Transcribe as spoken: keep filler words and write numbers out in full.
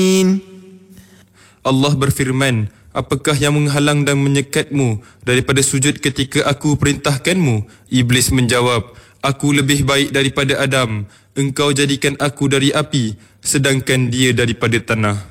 Allah berfirman, apakah yang menghalang dan menyekatmu daripada sujud ketika aku perintahkanmu? Iblis menjawab, aku lebih baik daripada Adam. Engkau jadikan aku dari api, sedangkan dia daripada tanah.